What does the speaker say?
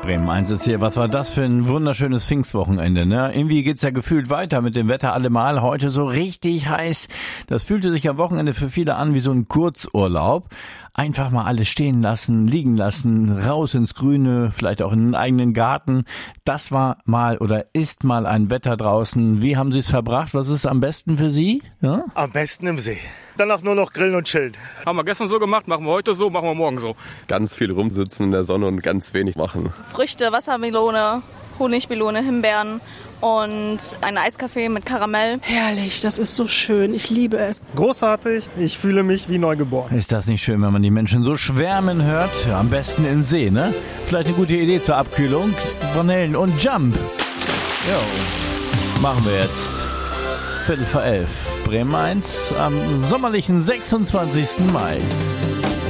Bremen 1 ist hier. Was war das für ein wunderschönes Pfingstwochenende, ne? Irgendwie geht's ja gefühlt weiter mit dem Wetter allemal. Heute so richtig heiß. Das fühlte sich am Wochenende für viele an wie so ein Kurzurlaub. Einfach mal alles stehen lassen, liegen lassen, raus ins Grüne, vielleicht auch in den eigenen Garten. Das war mal oder ist mal ein Wetter draußen. Wie haben Sie es verbracht? Was ist am besten für Sie? Ja? Am besten im See. Danach nur noch grillen und chillen. Haben wir gestern so gemacht, machen wir heute so, machen wir morgen so. Ganz viel rumsitzen in der Sonne und ganz wenig machen. Früchte, Wassermelone, Honigmelone, Himbeeren und ein Eiskaffee mit Karamell. Herrlich, das ist so schön. Ich liebe es. Großartig. Ich fühle mich wie neugeboren. Ist das nicht schön, wenn man die Menschen so schwärmen hört? Ja, am besten im See, ne? Vielleicht eine gute Idee zur Abkühlung. Van Halen und Jump. Jo, machen wir jetzt. 11:15. Bremen 1 am sommerlichen 26. Mai.